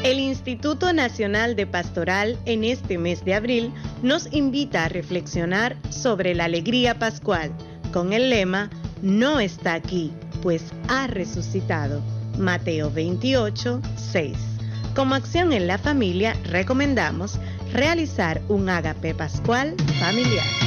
El Instituto Nacional de Pastoral en este mes de abril nos invita a reflexionar sobre la alegría pascual con el lema "No está aquí, pues ha resucitado". Mateo 28, 6. Como acción en la familia, recomendamos realizar un ágape pascual familiar.